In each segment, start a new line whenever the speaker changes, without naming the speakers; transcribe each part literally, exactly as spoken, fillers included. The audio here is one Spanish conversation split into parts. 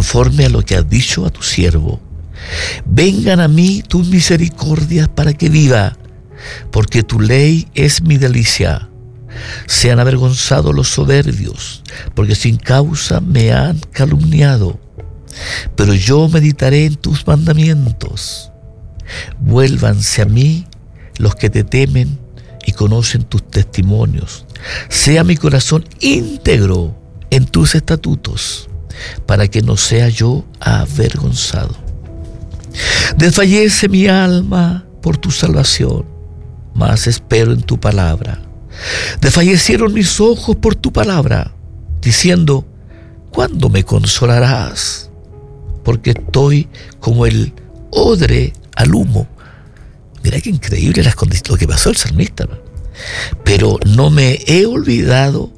conforme a lo que has dicho a tu siervo. Vengan a mí tus misericordias para que viva, porque tu ley es mi delicia. Sean avergonzados los soberbios, porque sin causa me han calumniado. Pero yo meditaré en tus mandamientos. Vuélvanse a mí los que te temen y conocen tus testimonios. Sea mi corazón íntegro en tus estatutos, para que no sea yo avergonzado. Desfallece mi alma por tu salvación, mas espero en tu palabra. Desfallecieron mis ojos por tu palabra, diciendo: ¿cuándo me consolarás? Porque estoy como el odre al humo. Mira qué increíble las condiciones, lo que pasó el salmista, ¿no? Pero no me he olvidado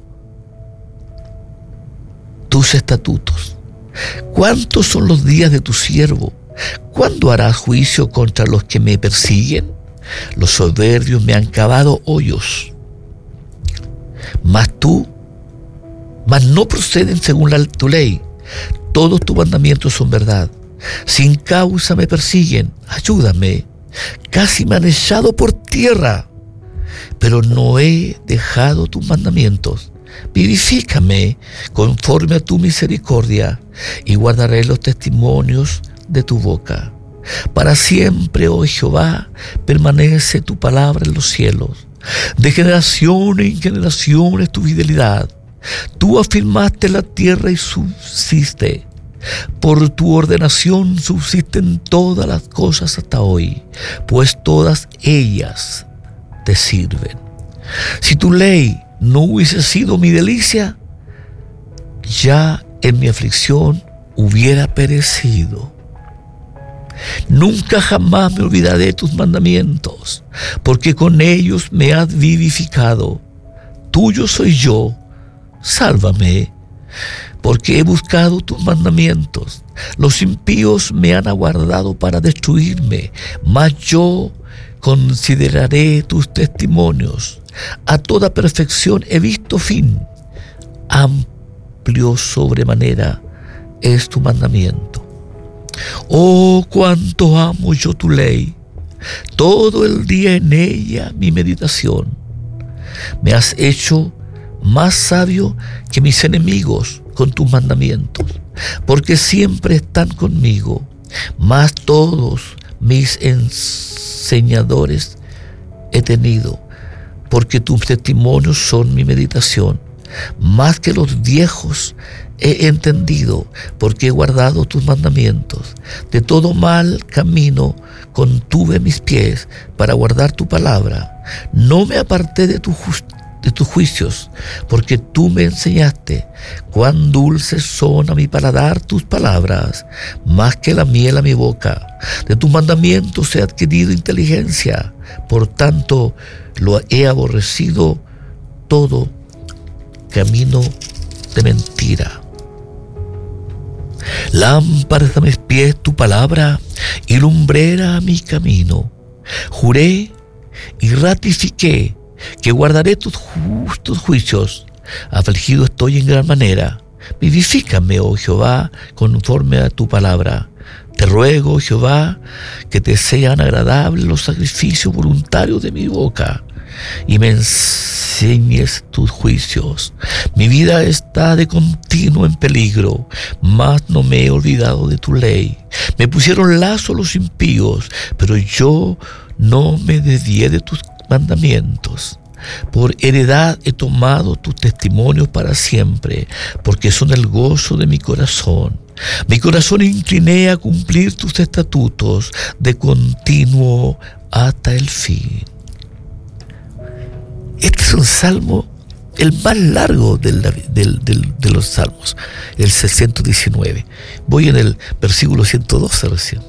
tus estatutos. ¿Cuántos son los días de tu siervo? ¿Cuándo harás juicio contra los que me persiguen? Los soberbios me han cavado hoyos, mas tú, mas no proceden según la, tu ley. Todos tus mandamientos son verdad. Sin causa me persiguen, ayúdame. Casi me han echado por tierra, pero no he dejado tus mandamientos. Vivifícame conforme a tu misericordia, y guardaré los testimonios de tu boca. Para siempre, oh Jehová, permanece tu palabra en los cielos. De generación en generación es tu fidelidad. Tú afirmaste la tierra y subsiste. Por tu ordenación subsisten todas las cosas hasta hoy, pues todas ellas te sirven. Si tu ley no hubiese sido mi delicia, ya en mi aflicción hubiera perecido. Nunca jamás me olvidaré de tus mandamientos, porque con ellos me has vivificado. Tuyo soy yo, sálvame, porque he buscado tus mandamientos. Los impíos me han aguardado para destruirme, mas yo consideraré tus testimonios. A toda perfección he visto fin. Amplio sobremanera es tu mandamiento. Oh, cuánto amo yo tu ley. Todo el día en ella mi meditación. Me has hecho más sabio que mis enemigos con tus mandamientos, porque siempre están conmigo. Más todos mis enseñadores he tenido, porque tus testimonios son mi meditación. Más que los viejos he entendido, porque he guardado tus mandamientos. De todo mal camino contuve mis pies para guardar tu palabra. No me aparté de tu justicia, de tus juicios, porque tú me enseñaste. Cuán dulces son a mi paladar tus palabras, más que la miel a mi boca. De tus mandamientos he adquirido inteligencia, por tanto lo he aborrecido todo camino de mentira. Lámpara a mis pies tu palabra y lumbrera a mi camino. Juré y ratifiqué que guardaré tus justos juicios. Afligido estoy en gran manera. Vivifícame, oh Jehová, conforme a tu palabra. Te ruego, oh Jehová, que te sean agradables los sacrificios voluntarios de mi boca, y me enseñes tus juicios. Mi vida está de continuo en peligro, mas no me he olvidado de tu ley. Me pusieron lazo los impíos, pero yo no me desvié de tus mandamientos. Por heredad he tomado tus testimonios para siempre, porque son el gozo de mi corazón. Mi corazón incliné a cumplir tus estatutos de continuo hasta el fin. Este es un salmo, el más largo del, del, del, de los salmos, el ciento diecinueve. Voy en el versículo ciento doce recién.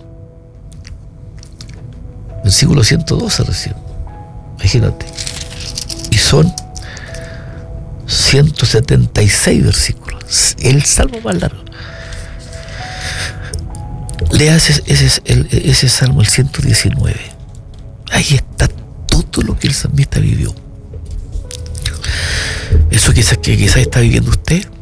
Versículo ciento doce recién. Imagínate. Y son ciento setenta y seis versículos. El salmo más largo. Lea ese, ese, el, ese salmo, el ciento diecinueve. Ahí está todo lo que el salmista vivió. Eso quizás que quizás está viviendo usted.